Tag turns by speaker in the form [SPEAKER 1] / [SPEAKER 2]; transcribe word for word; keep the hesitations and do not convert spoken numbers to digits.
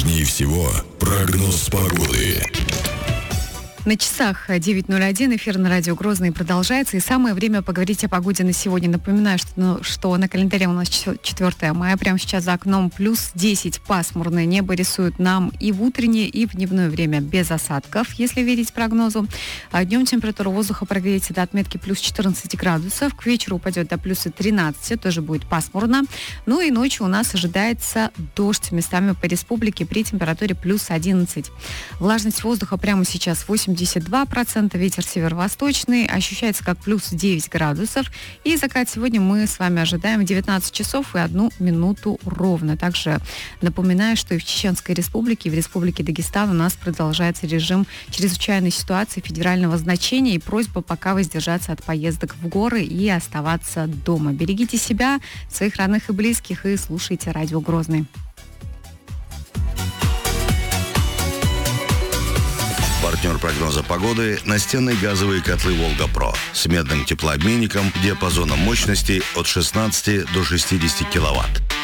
[SPEAKER 1] Важнее всего прогноз погоды.
[SPEAKER 2] На часах девять ноль один, эфир на радио Грозный продолжается, и самое время поговорить о погоде на сегодня. Напоминаю, что, ну, что на календаре у нас четвёртое мая, прямо сейчас за окном плюс десять, пасмурное небо рисует нам и в утреннее, и в дневное время без осадков, если верить прогнозу. А днем температура воздуха прогреется до отметки плюс четырнадцать градусов, к вечеру упадет до плюса тринадцать, тоже будет пасмурно. Ну и ночью у нас ожидается дождь местами по республике при температуре плюс одиннадцать. Влажность воздуха прямо сейчас восемьдесят два процента, ветер северо-восточный, ощущается как плюс девять градусов. И закат сегодня мы с вами ожидаем девятнадцать часов и одну минуту ровно. Также напоминаю, что и в Чеченской республике, и в Республике Дагестан у нас продолжается режим чрезвычайной ситуации федерального значения, и просьба пока воздержаться от поездок в горы и оставаться дома. Берегите себя, своих родных и близких, и слушайте радио Грозный.
[SPEAKER 3] Партнер прогноза погоды – настенные газовые котлы «Волга-Про» с медным теплообменником диапазоном мощности от шестнадцати до шестидесяти киловатт.